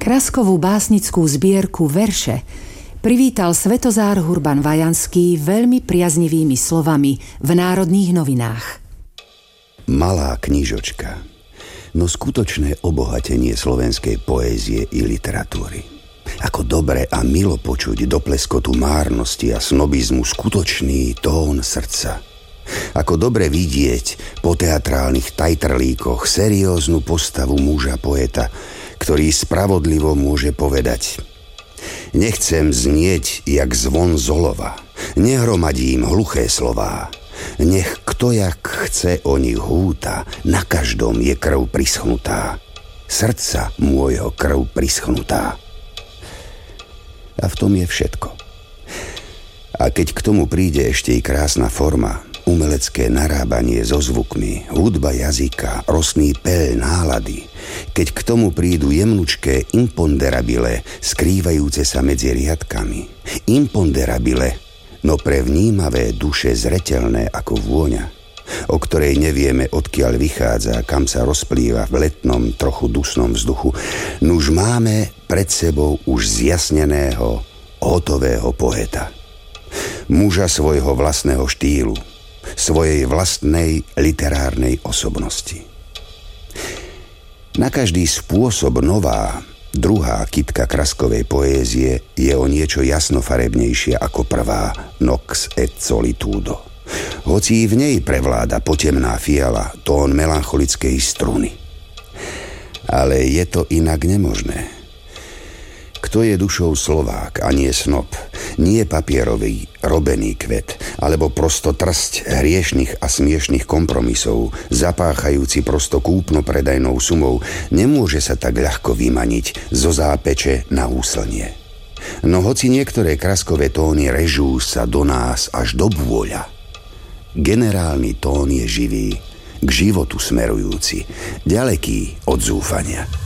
Kraskovú básnickú zbierku Verše privítal Svetozár Hurban Vajanský veľmi priaznivými slovami v Národných novinách. Malá knižočka, no skutočné obohatenie slovenskej poézie i literatúry. Ako dobre a milo počuť do pleskotu márnosti a snobizmu skutočný tón srdca. Ako dobre vidieť po teatrálnych tajtrlíkoch serióznu postavu muža poeta, ktorý spravodlivo môže povedať: nechcem znieť jak zvon zolova, nehromadím hluché slová. Nech kto jak chce o nich húta, na každom je krv prischnutá. Srdca môjho krv prischnutá. A v tom je všetko. A keď k tomu príde ešte i krásna forma, umelecké narábanie so zvukmi, hudba jazyka, rosný peľ nálady, keď k tomu prídu jemnučké imponderabile, skrývajúce sa medzi riadkami, imponderabile, no pre vnímavé duše zreteľné ako vôňa, o ktorej nevieme, odkiaľ vychádza, kam sa rozplýva v letnom, trochu dusnom vzduchu, nuž máme pred sebou už zjasneného, hotového poeta. Muža svojho vlastného štýlu, svojej vlastnej literárnej osobnosti. Na každý spôsob nová, druhá kytka Kraskovej poézie je o niečo jasnofarebnejšia ako prvá Nox et solitudo. Hoci v nej prevláda potemná fiala, tón melancholickej struny. Ale je to inak nemožné. Kto je dušou Slovák a nie snob, nie papierový, robený kvet, alebo prosto trsť hriešnych a smiešných kompromisov, zapáchajúci prosto kúpno-predajnou sumou, nemôže sa tak ľahko vymaniť zo zápeče na úslnie. No hoci niektoré Kraskové tóny režú sa do nás až do bôľa, generálny tón je živý, k životu smerujúci, ďaleký od zúfania.